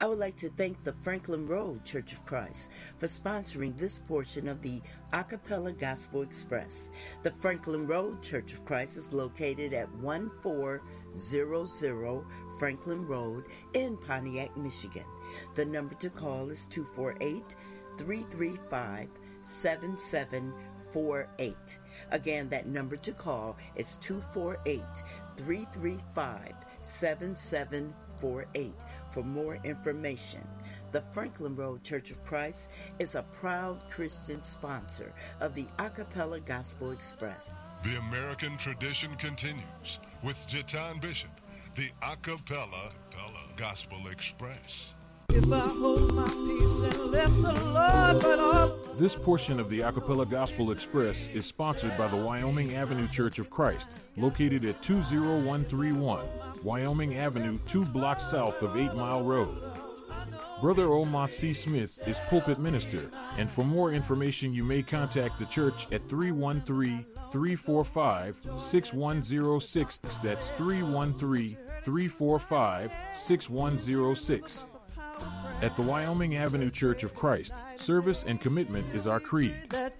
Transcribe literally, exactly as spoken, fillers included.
I would like to thank the Franklin Road Church of Christ for sponsoring this portion of the Acapella Gospel Express. The Franklin Road Church of Christ is located at one four zero zero Franklin Road in Pontiac, Michigan. The number to call is two four eight, three three five, seven seven four eight. Again, that number to call is two four eight, three three five, seven seven four eight for more information. The Franklin Road Church of Christ is a proud Christian sponsor of the Acapella Gospel Express. The American tradition continues with Jatan Bishop, the Acapella Gospel Express. If I hold my peace and let the Lord fight all. This portion of the Acapella Gospel Express is sponsored by the Wyoming Avenue Church of Christ, located at two zero one three one Wyoming Avenue, two blocks south of eight Mile Road. Brother Omot C. Smith is pulpit minister, and for more information you may contact the church at three one three, three four five, six one zero six. That's three one three, three four five, six one zero six. At the Wyoming Avenue Church of Christ, service and commitment is our creed.